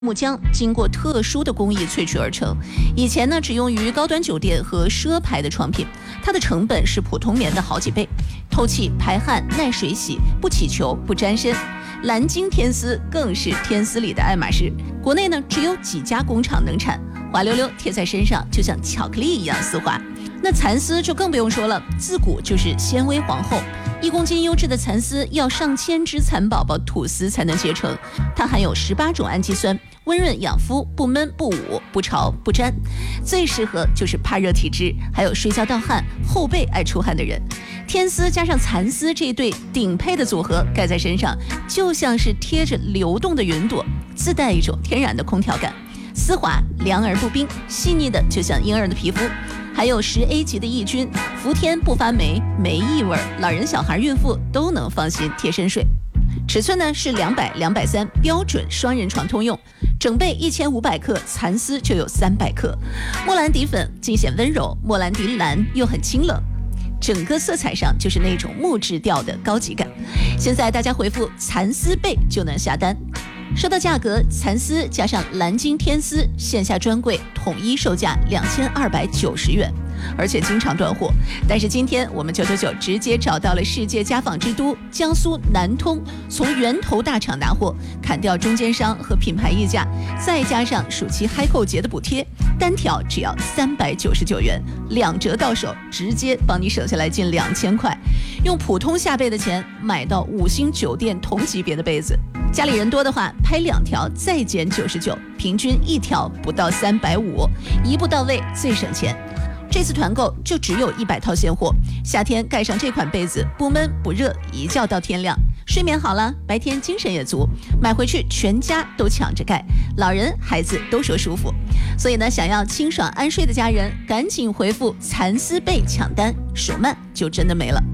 木浆经过特殊的工艺萃取而成，以前呢只用于高端酒店和奢牌的床品，它的成本是普通棉的好几倍，透气、排汗、耐水洗，不起球、不沾身。蓝鲸天丝更是天丝里的爱马仕，国内呢只有几家工厂能产，滑溜溜贴在身上就像巧克力一样丝滑。那蚕丝就更不用说了，自古就是纤维皇后。1公斤优质的蚕丝要上千只蚕宝宝吐丝才能结成，它含有18种氨基酸，温润养肤，不闷不捂不潮不粘，最适合就是怕热体质，还有睡觉盗汗、后背爱出汗的人。天丝加上蚕丝这一对顶配的组合，盖在身上就像是贴着流动的云朵，自带一种天然的空调感，丝滑凉而不冰，细腻的就像婴儿的皮肤。还有10A 级的抑菌，伏天不发霉，没异味，老人、小孩、孕妇都能放心贴身睡。尺寸呢是200、230，标准双人床通用。整被1500克，蚕丝就有300克。莫兰迪粉尽显温柔，莫兰迪蓝又很清冷。整个色彩上就是那种木质调的高级感。现在大家回复蚕丝被就能下单。说到价格，蚕丝加上蓝鲸天丝线下专柜统一售价2290元，而且经常断货。但是今天我们999直接找到了世界家纺之都江苏南通，从源头大厂拿货，砍掉中间商和品牌溢价，再加上暑期嗨购节的补贴，单条只要399元，2折到手，直接帮你省下来近2000块。用普通下被的钱买到5星酒店同级别的被子。家里人多的话，拍2条再减99，平均1条不到350，一步到位最省钱。这次团购就只有100套现货，夏天盖上这款被子，不闷不热，一觉到天亮，睡眠好了，白天精神也足，买回去全家都抢着盖，老人孩子都说舒服。所以呢，想要清爽安睡的家人，赶紧回复蚕丝被抢单，手慢就真的没了。